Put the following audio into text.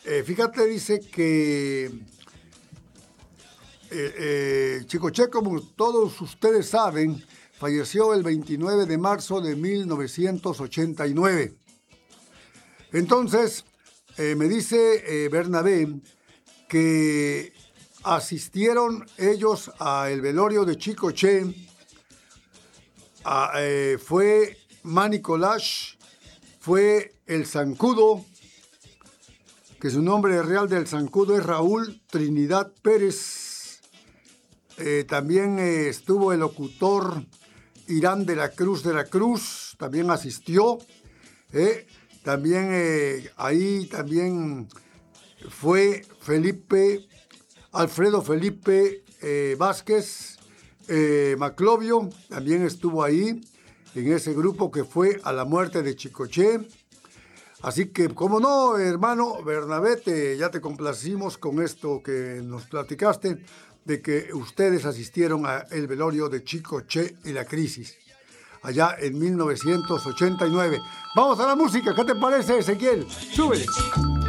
Fíjate, dice que Chicoche, como todos ustedes saben, falleció el 29 de marzo de 1989. Entonces, me dice Bernabé que asistieron ellos al velorio de Chicoche. Fue Manny Colach, fue el Zancudo, que su nombre real del Zancudo es Raúl Trinidad Pérez. También estuvo el locutor Irán de la Cruz, también asistió. También ahí también fue Alfredo Felipe Vázquez Maclovio, también estuvo ahí en ese grupo que fue a la muerte de Chicoche. Así que, como no, hermano Bernabé, ya te complacimos con esto que nos platicaste, de que ustedes asistieron al velorio de Chicoche y la crisis, allá en 1989. Vamos a la música, ¿qué te parece, Ezequiel? ¡Súbele!